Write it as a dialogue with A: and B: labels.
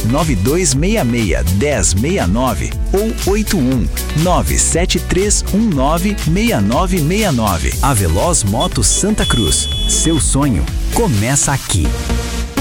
A: 99266-1069 ou 81973196969. A Veloz Motos Santa Cruz. Seu sonho começa aqui.